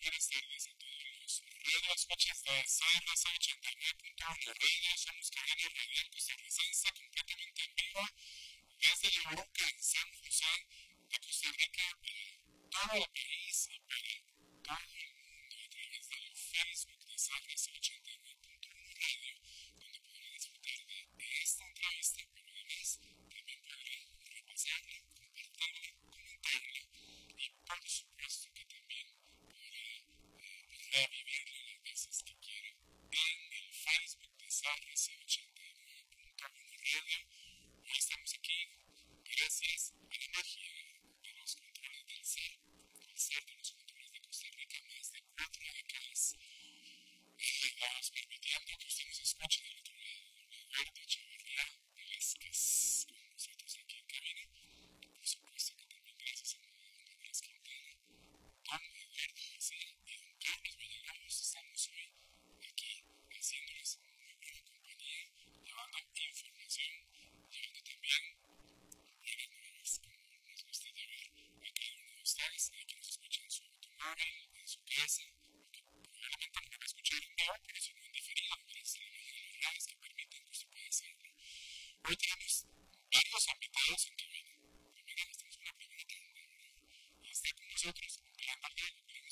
buenas tardes a todos los radio escuchas de CRC 89.1 Radio. Somos Cadena Radial Costarricense, completamente en vivo desde Yaburuca, en San José de Costa Rica, para todo el país y para todo el mundo a través del Facebook de CRC 89.1 Radio, donde podrán disfrutar de esta entrevista, pero además también podrán repasarla, compartirla, comentarla y por supuesto que también revivirla las veces que quieran en el Facebook de CRC 89.1 Radio. Hoy estamos aquí gracias a la magia de los controles del ser de los controles de Costa Rica, más de 4 décadas. Vamos permitiendo que usted nos escuche del otro lado, Eduardo Chavarría Velázquez, con nosotros aquí en cabina. Por supuesto que también gracias a Manuel Andrés Quintana, don Eduardo García y don Carlos Villalobos. Estamos hoy aquí haciéndoles muy buena compañía, llevando información, llevando también buenas nuevas, como nos gusta llevar a cada uno de ustedes, a que nos escuchen en su automóvil, en su casa, que probablemente no van a escuchar en vivo, pero si no en diferido, gracias a la magia de las redes que permiten que usted pueda hacerlo. Hoy tenemos varios invitados en cabina. Primero, estamos en una primera tanda y está con nosotros Glenda Diego.